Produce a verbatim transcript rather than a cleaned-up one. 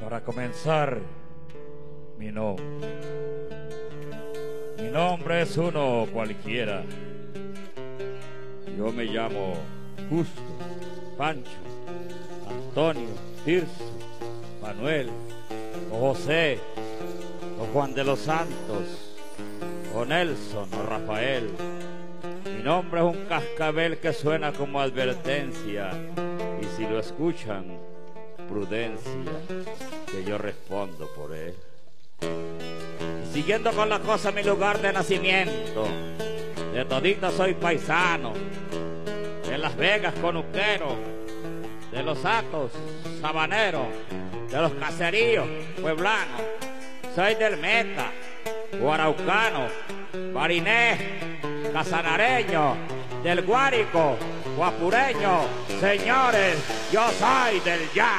Para comenzar, mi nombre. Mi nombre es uno cualquiera. Yo me llamo Justo, Pancho, Antonio, Tirso, Manuel, o José, o Juan de los Santos, o Nelson, o Rafael. Mi nombre es un cascabel que suena como advertencia, y si lo escuchan, prudencia, que yo respondo por él. Y siguiendo con la cosa, mi lugar de nacimiento, de todito soy paisano, de Las Vegas conuquero, de Los Atos sabanero, de los caseríos pueblanos, soy del Meta, guaraucano, barinés, casanareño, del Guárico, guapureño. Señores, yo soy del jazz.